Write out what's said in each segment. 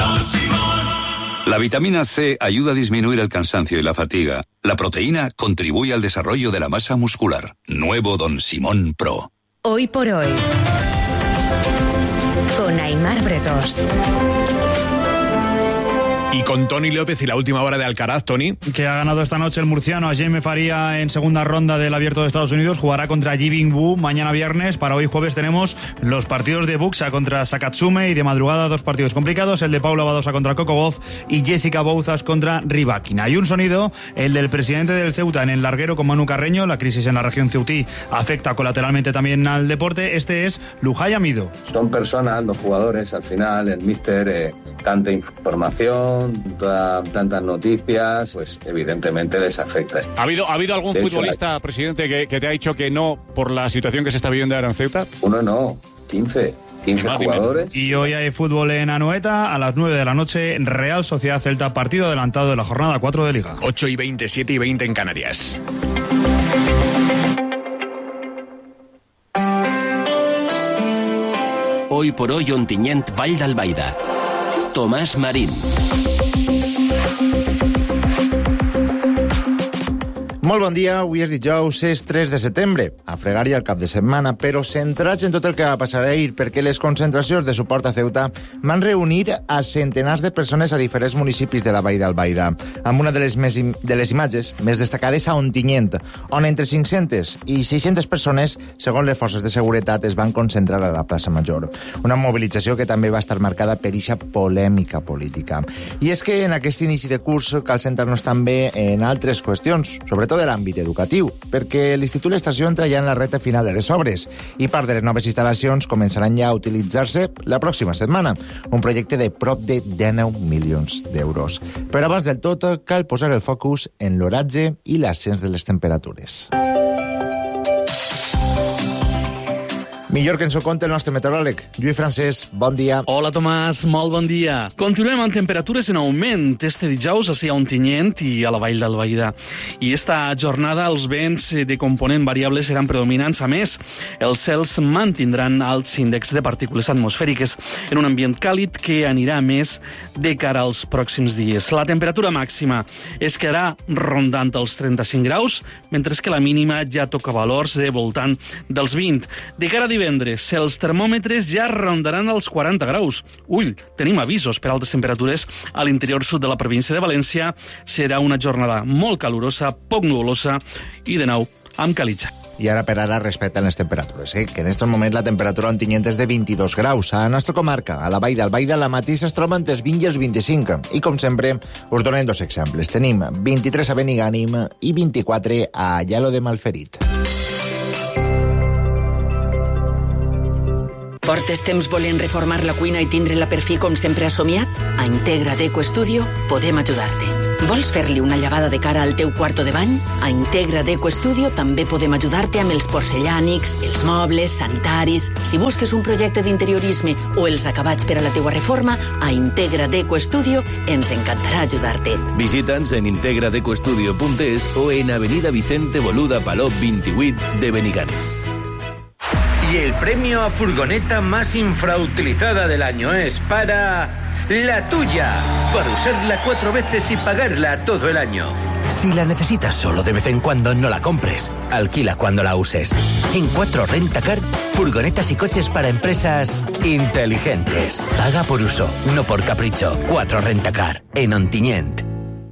Don Simón. La vitamina C ayuda a disminuir el cansancio y la fatiga. La proteína contribuye al desarrollo de la masa muscular. Nuevo Don Simón Pro. Hoy por hoy, con Aimar Bretós. Y con Toni López y la última hora de Alcaraz, Toni. Que ha ganado esta noche el murciano a Jaime Faría en segunda ronda del Abierto de Estados Unidos. Jugará contra Ji Bing Wu mañana viernes. Para hoy jueves tenemos los partidos de Buxa contra Sakatsume y de madrugada dos partidos complicados. El de Paula Badosa contra Coco Gauff y Jessica Bouzas contra Rybakina. Y un sonido, el del presidente del Ceuta en el larguero con Manu Carreño. La crisis en la región ceutí afecta colateralmente también al deporte. Este es Lujay Amido. Son personas, los jugadores, al final, el míster, tanta información, tantas noticias, pues evidentemente les afecta. ¿Ha habido algún futbolista, presidente, que te ha dicho que no por la situación que se está viviendo ahora en Ceuta? Uno no, 15 jugadores. Y hoy hay fútbol en Anoeta a las 9 de la noche, Real Sociedad Celta, partido adelantado de la jornada 4 de Liga. 8:20, 7:20 en Canarias. Hoy por hoy, Ontinyent, Vall d'Albaida. Tomàs Marín. Molt bon dia, avui és dijous, és 3 de setembre, a fregar-hi el cap de setmana, però centrats en tot el que va passar ahir, perquè les concentracions de suport a Ceuta van reunir a centenars de persones a diferents municipis de la Vall d'Albaida, amb una de les imatges més destacades a Ontinyent, on entre 500 i 600 persones, segons les forces de seguretat, es van concentrar a la plaça Major. Una mobilització que també va estar marcada per eixa polèmica política. I és que en aquest inici de curs cal centrar-nos també en altres qüestions, sobretot de l'àmbit educatiu, perquè l'Institut L'Estació entra ja en la recta final de les obres i part de les noves instal·lacions començaran ja a utilitzar-se la pròxima setmana. Un projecte de prop de 19 milions d'euros. Però abans del tot, cal posar el focus en l'oratge i l'ascens de les temperatures. Millor que ens ho conta el nostre meteoròleg. Lluís Francesc, bon dia. Hola, Tomàs, molt bon dia. Continuem amb temperatures en augment este dijous a Ontinyent i a la Vall d'Albaida. I esta jornada els vents de component variable seran predominants. A més, els cels mantindran alts índexs de partícules atmosfèriques en un ambient càlid que anirà més de cara als pròxims dies. La temperatura màxima es quedarà rondant els 35 graus, mentre que la mínima ja toca valors de voltant dels 20. De cara a divendres, els termòmetres ja rondaran els 40 graus. Ull, tenim avisos per altes temperatures a l'interior sud de la província de València. Serà una jornada molt calurosa, poc nublosa i, de nou, amb calitja. I ara per ara respecten les temperatures, que en aquests moments la temperatura a Ontinyent és de 22 graus. A la nostra comarca, a la Vall d'Albaida, la mateixa es troba entre els 20 i els 25. I, com sempre, us donem dos exemples. Tenim 23 a Benigànim i 24 a Aielo de Malferit. Portes temps volent reformar la cuina i tindre-la per fi com sempre has somiat? A Integra Deco Studio podem ajudar-te. Vols fer-li una llevada de cara al teu quarto de bany? A Integra Deco Studio també podem ajudar-te amb els porcellànics, els mobles, sanitaris. Si busques un projecte d'interiorisme o els acabats per a la teua reforma, a Integra Deco Studio ens encantarà ajudar-te. Visita'ns en integradecostudio.es o en Avenida Vicente Boluda Paló 28 de Benigànim. Y el premio a furgoneta más infrautilizada del año es para la tuya, para usarla 4 veces y pagarla todo el año. Si la necesitas solo de vez en cuando, no la compres. Alquila cuando la uses. En 4 Rentacar, furgonetas y coches para empresas inteligentes. Paga por uso, no por capricho. 4 Rentacar, en Ontinyent.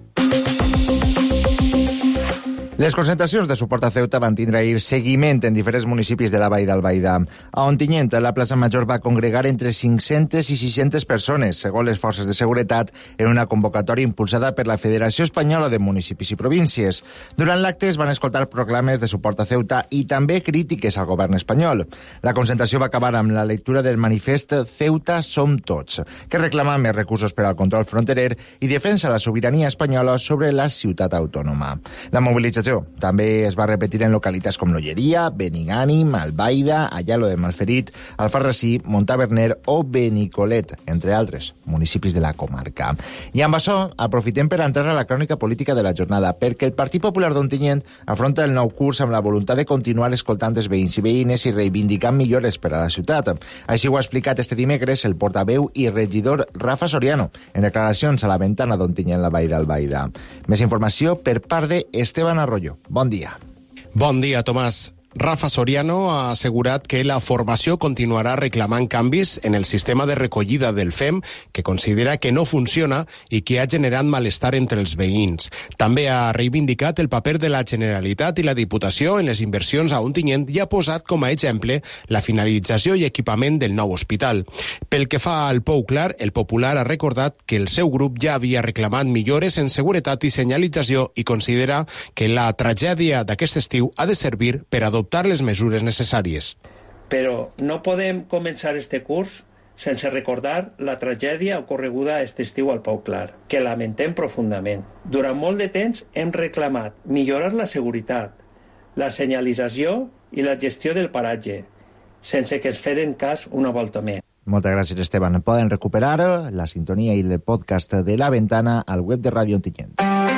Les concentracions de suport a Ceuta van tindre ahir seguiment en diferents municipis de la Vall d'Albaida. A Ontinyent, la plaça Major va congregar entre 500 i 600 persones, segons les forces de seguretat, en una convocatòria impulsada per la Federació Espanyola de Municipis i Províncies. Durant l'acte es van escoltar proclames de suport a Ceuta i també crítiques al govern espanyol. La concentració va acabar amb la lectura del manifest Ceuta som tots, que reclama més recursos per al control fronterer i defensa la sobirania espanyola sobre la ciutat autònoma. La mobilització situació també es va repetir en localitats com l'Olleria, Benigànim, Albaida, Ayalo de Malferit, Alfarrasí, Montaverner o Benicolet, entre altres municipis de la comarca. I amb això aprofitem per entrar a la crònica política de la jornada, perquè el Partit Popular d'Ontinyent afronta el nou curs amb la voluntat de continuar escoltant els veïns i veïnes i reivindicant millores per a la ciutat. Així ho ha explicat este dimecres el portaveu i regidor Rafa Soriano en declaracions a la ventana d'Ontinyent, la Vall d'Albaida. Més informació per part de Esteban Arroyo. Bon dia. Bon dia, Tomàs. Rafa Soriano ha assegurat que la formació continuarà reclamant canvis en el sistema de recollida del FEM, que considera que no funciona i que ha generat malestar entre els veïns. També ha reivindicat el paper de la Generalitat i la Diputació en les inversions a Ontinyent i ha posat com a exemple la finalització i equipament del nou hospital. Pel que fa al Pou Clar, el Popular ha recordat que el seu grup ja havia reclamat millores en seguretat i senyalització i considera que la tragèdia d'aquest estiu ha de servir per adoptar les mesures necessàries. Però no podem començar este curs sense recordar la tragèdia ocorreguda aquest estiu al Pou Clar, que lamentem profundament. Durant molt de temps hem reclamat millorar la seguretat, la senyalització i la gestió del paratge, sense que es feren cas una volta més. Moltes gràcies, Esteban. Poden recuperar la sintonia i el podcast de La Ventana al web de Ràdio Ontinyent.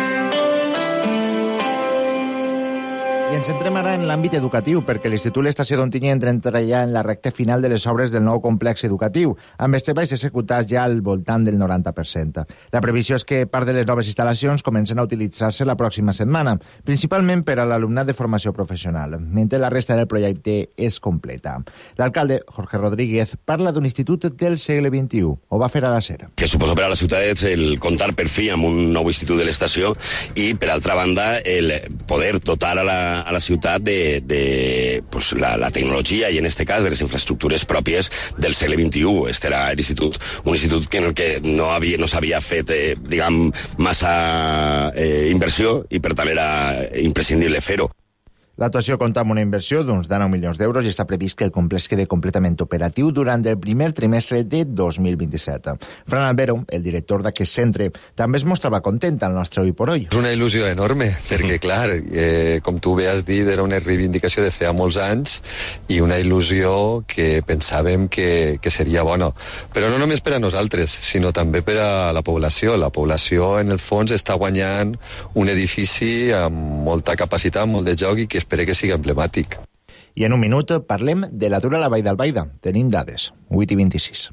I ens centrem ara en l'àmbit educatiu, perquè l'Institut L'Estació d'Ontinyent entra ja en la recta final de les obres del nou complex educatiu, amb els treballs executats ja al voltant del 90%. La previsió és que part de les noves instal·lacions comencen a utilitzar-se la pròxima setmana, principalment per a l'alumnat de formació professional, mentre la resta del projecte és completa. L'alcalde, Jorge Rodríguez, parla d'un institut del segle XXI. Ho va fer a la SER. Que suposa per a la ciutat és el comptar per fi amb un nou institut de l'estació i, per altra banda, el poder dotar a la ciutat de pues, la tecnologia i, en aquest cas, de les infraestructures pròpies del segle XXI. Este era un institut en el que no s'havia fet, massa inversió i, per tant, era imprescindible fer-ho. L'actuació compta amb una inversió d'uns 19 milions d'euros i està previst que el complex quede completament operatiu durant el primer trimestre de 2027. Fran Albero, el director d'aquest centre, també es mostrava content al nostre Hoy por Hoy. És una il·lusió enorme, perquè, clar, com tu bé has dit, era una reivindicació de feia molts anys i una il·lusió que pensàvem que seria bona. Però no només per a nosaltres, sinó també per a la població. La població, en el fons, està guanyant un edifici amb molta capacitat, molt de joc i que espero que sigui emblemàtic. I en un minut parlem de l'atur a la Vall d'Albaida. Tenim dades. 8:26.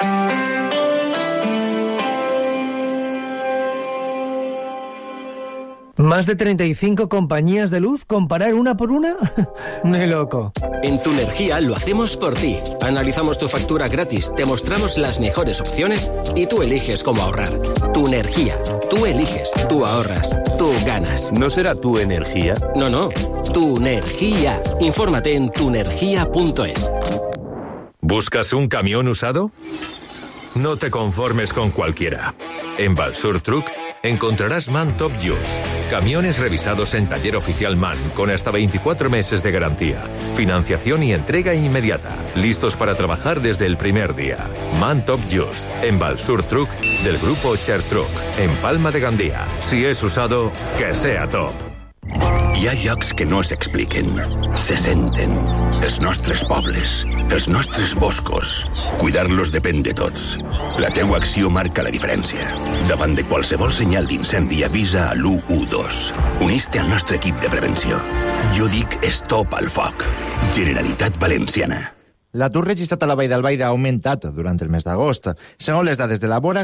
¿Más de 35 compañías de luz? ¿Comparar una por una? ¡Ni loco! En Tunergia lo hacemos por ti. Analizamos tu factura gratis, te mostramos las mejores opciones y tú eliges cómo ahorrar. Tunergia. Tú eliges, tú ahorras, tú ganas. ¿No será tu energía? No. Tunergia. Infórmate en tunergia.es. ¿Buscas un camión usado? No te conformes con cualquiera. En Valsur Truck encontrarás MAN Top Use. Camiones revisados en taller oficial MAN con hasta 24 meses de garantía, financiación y entrega inmediata. Listos para trabajar desde el primer día. MAN Top Use en Valsur Truck del grupo Cher Truck en Palma de Gandia. Si es usado, que sea top. Hi ha llocs que no s'expliquen, se senten. Els nostres pobles, els nostres boscos. Cuidar-los depèn de tots. La teua acció marca la diferència. Davant de qualsevol senyal d'incendi, avisa a l'112. Unís-te al nostre equip de prevenció. Jo dic stop al foc. Generalitat Valenciana. L'atur registrat a la Vall d'Albaida ha augmentat durant el mes d'agost. Segons les dades de la Vora,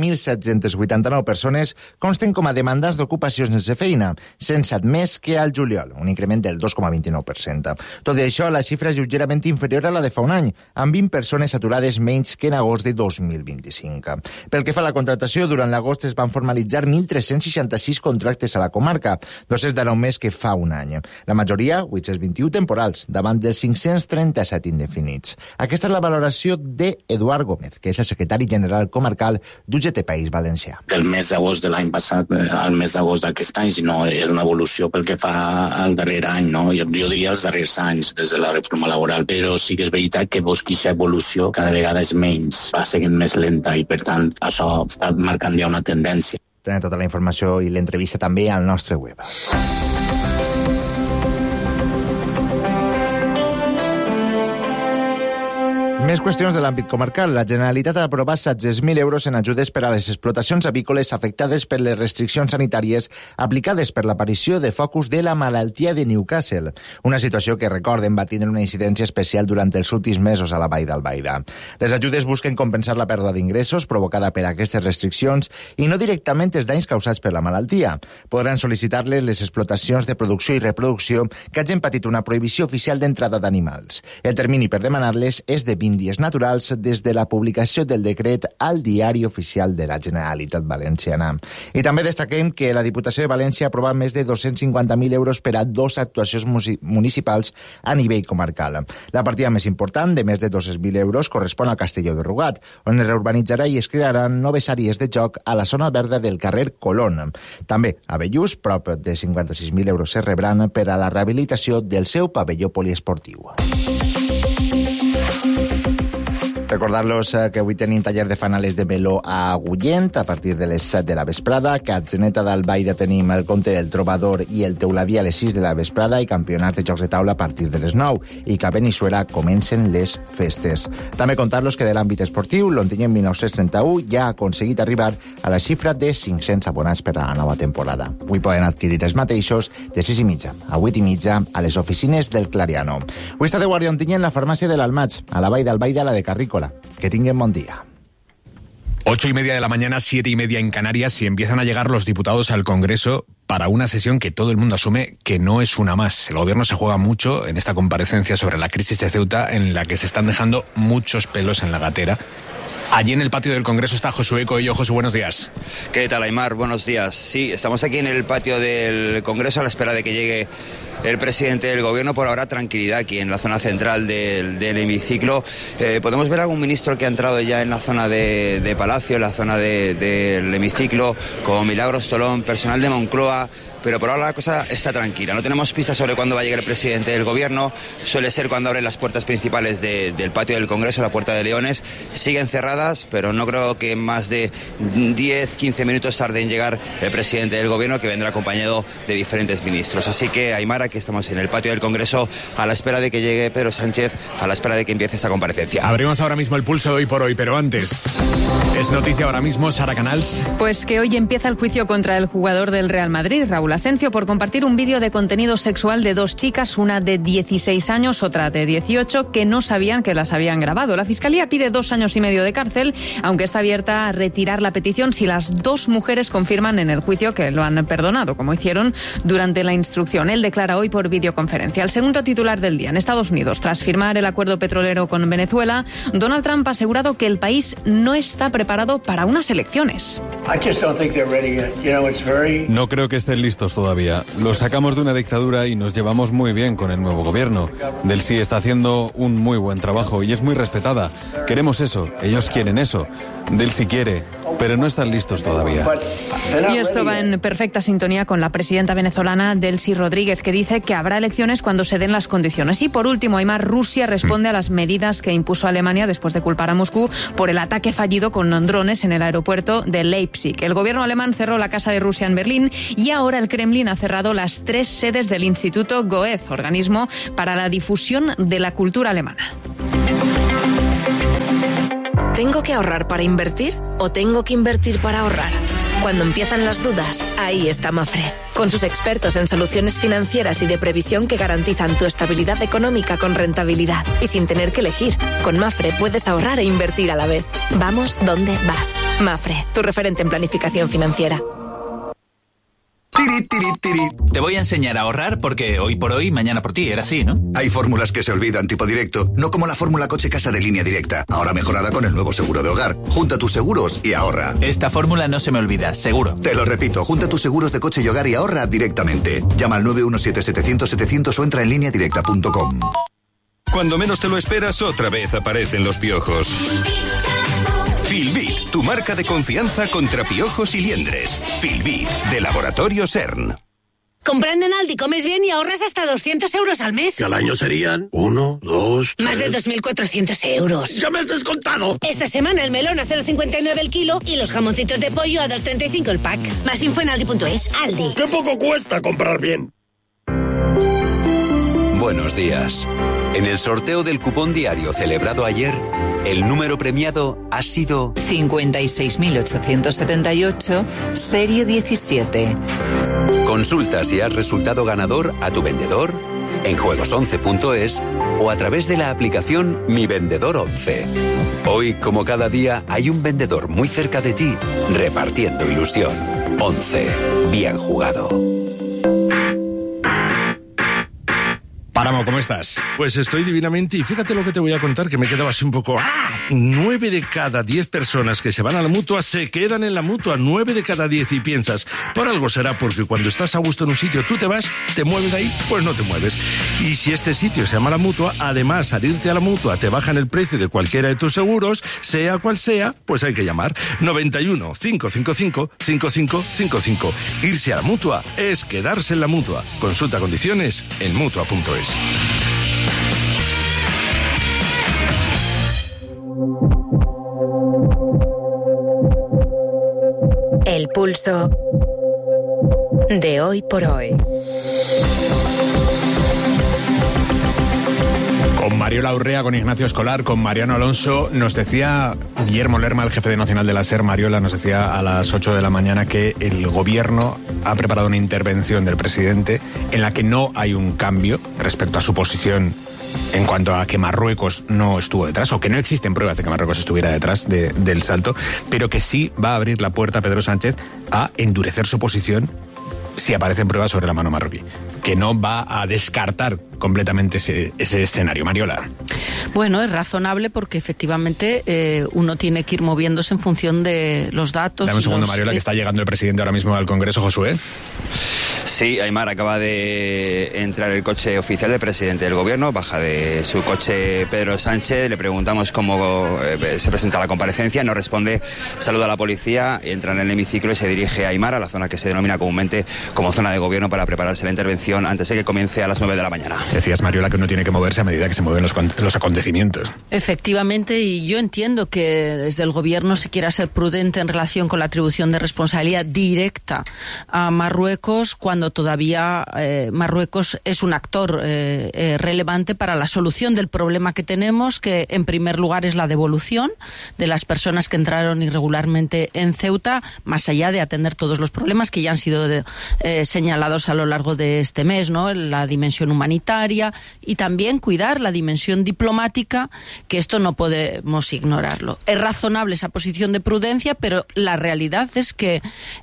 4.789 persones consten com a demandants d'ocupació sense feina, 107 més que al juliol, un increment del 2,29%. Tot i això, la xifra és lleugerament inferior a la de fa un any, amb 20 persones aturades menys que en agost de 2025. Pel que fa a la contractació, durant l'agost es van formalitzar 1.366 contractes a la comarca, 219 més que fa un any. La majoria, 821 temporals, davant dels 537 indefinits. Aquesta és la valoració d'Eduard Gómez, que és el secretari general comarcal d'UGT País Valencià. Del mes d'agost de l'any passat al mes d'agost d'aquest any, no, és una evolució pel que fa al darrer any, no? Jo diria els darrers anys, des de la reforma laboral, però sí que és veritat que aquesta evolució cada vegada és menys, va seguint més lenta i, per tant, això està marcant ja una tendència. Tenen tota la informació i l'entrevista també al nostre web. Més qüestions de l'àmbit comarcal. La Generalitat ha aprovat 16.000 euros en ajudes per a les explotacions avícoles afectades per les restriccions sanitàries aplicades per l'aparició de focus de la malaltia de Newcastle, una situació que, recorden, va tindre una incidència especial durant els últims mesos a la Vall d'Albaida. Les ajudes busquen compensar la pèrdua d'ingressos provocada per aquestes restriccions i no directament els danys causats per la malaltia. Podran sol·licitar-les les explotacions de producció i reproducció que hagin patit una prohibició oficial d'entrada d'animals. El termini per demanar-les és de 20 dies naturals des de la publicació del decret al Diari Oficial de la Generalitat Valenciana. I també destaquem que la Diputació de València ha aprovat més de 250.000 euros per a 2 actuacions municipals a nivell comarcal. La partida més important, de més de 200.000 euros, correspon a Castelló de Rugat, on es reurbanitzarà i es crearan noves àrees de joc a la zona verda del carrer Colón. També a Bellús, prop de 56.000 euros es rebran per a la rehabilitació del seu pavelló poliesportiu. Recordar-los que avui tenim taller de fanales de meló a Agullent a partir de les 7 de la vesprada, que a Atzeneta d'Albaida tenim el conte del trobador i el teuladí a les 6 de la vesprada i campionat de jocs de taula a partir de les 9, i que a Benissuera comencen les festes. També contar-los que de l'àmbit esportiu, l'Ontinyent 1931 ja ha aconseguit arribar a la xifra de 500 abonats per a la nova temporada. Avui poden adquirir els mateixos de 6:30 a 8:30 a les oficines del Clariano. Avui està de guàrdia Ontinyent la farmàcia de l'Almaig, a la Vall d'Albaida, la de Carrícola. Que tengan buen día. 8:30 de la mañana, 7:30 en Canarias, y empiezan a llegar los diputados al Congreso para una sesión que todo el mundo asume que no es una más. El gobierno se juega mucho en esta comparecencia sobre la crisis de Ceuta, en la que se están dejando muchos pelos en la gatera. Allí en el patio del Congreso está Josué Coello. Josu, buenos días. ¿Qué tal, Aymar? Buenos días. Sí, estamos aquí en el patio del Congreso a la espera de que llegue el presidente del gobierno. Por ahora, tranquilidad aquí en la zona central del hemiciclo. Podemos ver algún ministro que ha entrado ya en la zona de Palacio, en la zona del hemiciclo, como Milagros Tolón, personal de Moncloa. Pero por ahora la cosa está tranquila. No tenemos pistas sobre cuándo va a llegar el presidente del gobierno. Suele ser cuando abren las puertas principales del patio del Congreso, la Puerta de Leones. Siguen cerradas, pero no creo que más de 10-15 minutos tarde en llegar el presidente del gobierno, que vendrá acompañado de diferentes ministros. Así que, Aymara, aquí estamos en el patio del Congreso a la espera de que llegue Pedro Sánchez, a la espera de que empiece esta comparecencia. Abrimos ahora mismo el pulso de Hoy por Hoy, pero antes, es noticia ahora mismo, Sara Canals. Pues que hoy empieza el juicio contra el jugador del Real Madrid, Raúl Asencio, por compartir un vídeo de contenido sexual de 2 chicas, una de 16 años, otra de 18, que no sabían que las habían grabado. La Fiscalía pide 2 años y medio de cárcel, aunque está abierta a retirar la petición si las 2 mujeres confirman en el juicio que lo han perdonado, como hicieron durante la instrucción. Él declara hoy por videoconferencia. El segundo titular del día. En Estados Unidos, tras firmar el acuerdo petrolero con Venezuela, Donald Trump ha asegurado que el país no está preparado para unas elecciones. No creo que estén listos todavía. Lo sacamos de una dictadura y nos llevamos muy bien con el nuevo gobierno. Delcy está haciendo un muy buen trabajo y es muy respetada. Queremos eso, ellos quieren eso. Delcy quiere, pero no están listos todavía. Y esto va en perfecta sintonía con la presidenta venezolana Delcy Rodríguez, que dice que habrá elecciones cuando se den las condiciones. Y por último, Aymar, Rusia responde a las medidas que impuso Alemania después de culpar a Moscú por el ataque fallido con drones en el aeropuerto de Leipzig. El gobierno alemán cerró la Casa de Rusia en Berlín y ahora el Kremlin ha cerrado las 3 sedes del Instituto Goethe, organismo para la difusión de la cultura alemana. ¿Tengo que ahorrar para invertir o tengo que invertir para ahorrar? Cuando empiezan las dudas, ahí está Mafre, con sus expertos en soluciones financieras y de previsión que garantizan tu estabilidad económica con rentabilidad y sin tener que elegir. Con Mafre puedes ahorrar e invertir a la vez. Vamos donde vas. Mafre, tu referente en planificación financiera. Te voy a enseñar a ahorrar porque hoy por hoy, mañana por ti, era así, ¿no? Hay fórmulas que se olvidan tipo directo, no como la fórmula coche casa de Línea Directa, ahora mejorada con el nuevo seguro de hogar. Junta tus seguros y ahorra. Esta fórmula no se me olvida, seguro. Te lo repito, junta tus seguros de coche y hogar y ahorra directamente. Llama al 917-700-700 o entra en lineadirecta.com. Cuando menos te lo esperas, otra vez aparecen los piojos. Filbit, tu marca de confianza contra piojos y liendres. Filbit, de Laboratorio CERN. Comprando en Aldi comes bien y ahorras hasta 200 euros al mes. Que al año serían 1, 2, 3... Más de 2.400 euros. ¡Ya me has descontado! Esta semana el melón a 0,59 el kilo y los jamoncitos de pollo a 2,35 el pack. Más info en Aldi.es. Aldi. ¡Qué poco cuesta comprar bien! Buenos días. En el sorteo del cupón diario celebrado ayer, el número premiado ha sido 56.878, serie 17. Consulta si has resultado ganador a tu vendedor, en juegos11.es o a través de la aplicación Mi Vendedor 11. Hoy, como cada día, hay un vendedor muy cerca de ti repartiendo ilusión. 11. Bien jugado. Páramo, ¿cómo estás? Pues estoy divinamente, y fíjate lo que te voy a contar, que me quedaba así un poco... 9 de cada 10 personas que se van a la Mutua se quedan en la Mutua, 9 de cada 10, y piensas, por algo será, porque cuando estás a gusto en un sitio, tú te vas, te mueves de ahí, pues no te mueves. Y si este sitio se llama la Mutua, además, al irte a la Mutua te bajan el precio de cualquiera de tus seguros, sea cual sea, pues hay que llamar. 91 555 5555. Irse a la Mutua es quedarse en la Mutua. Consulta condiciones en Mutua.es. El pulso de hoy por hoy. Con Mariola Urrea, con Ignacio Escolar, con Mariano Alonso, nos decía Guillermo Lerma, el jefe nacional de la SER. Mariola nos decía a las 8 de la mañana que el gobierno ha preparado una intervención del presidente en la que no hay un cambio respecto a su posición en cuanto a que Marruecos no estuvo detrás, o que no existen pruebas de que Marruecos estuviera detrás del salto, pero que sí va a abrir la puerta a Pedro Sánchez a endurecer su posición si aparecen pruebas sobre la mano marroquí, que no va a descartar completamente ese escenario. Mariola. Bueno, es razonable porque efectivamente uno tiene que ir moviéndose en función de los datos. Dame un segundo, Mariola, que está llegando el presidente ahora mismo al Congreso. Josué. Sí, Aymar, acaba de entrar el coche oficial del presidente del gobierno, baja de su coche Pedro Sánchez, le preguntamos cómo se presenta la comparecencia, nos responde, saluda a la policía, entra en el hemiciclo y se dirige a Aymar, a la zona que se denomina comúnmente como zona de gobierno, para prepararse la intervención antes de que comience a las 9 de la mañana. Decías, Mariola, que uno tiene que moverse a medida que se mueven los acontecimientos. Efectivamente, y yo entiendo que desde el gobierno se quiera ser prudente en relación con la atribución de responsabilidad directa a Marruecos, cuando todavía Marruecos es un actor relevante para la solución del problema que tenemos, que en primer lugar es la devolución de las personas que entraron irregularmente en Ceuta, más allá de atender todos los problemas que ya han sido señalados a lo largo de este mes, ¿no? La dimensión humanitaria y también cuidar la dimensión diplomática, que esto no podemos ignorarlo. Es razonable esa posición de prudencia, pero la realidad es que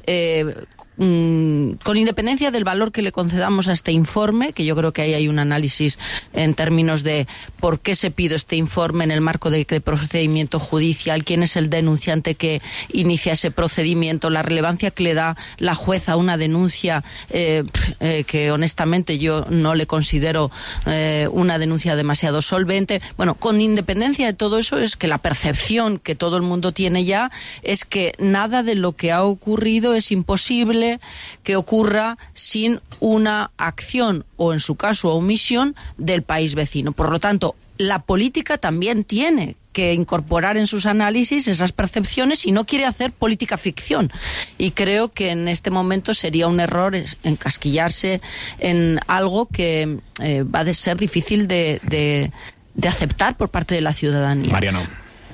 con independencia del valor que le concedamos a este informe, que yo creo que ahí hay un análisis en términos de por qué se pide este informe en el marco de procedimiento judicial, quién es el denunciante que inicia ese procedimiento, la relevancia que le da la jueza a una denuncia que honestamente yo no le considero una denuncia demasiado solvente. Bueno, con independencia de todo eso, es que la percepción que todo el mundo tiene ya es que nada de lo que ha ocurrido es imposible que ocurra sin una acción, o en su caso omisión, del país vecino. Por lo tanto, la política también tiene que incorporar en sus análisis esas percepciones si no quiere hacer política ficción. Y creo que en este momento sería un error encasquillarse en algo que va a ser difícil de aceptar por parte de la ciudadanía. Mariano.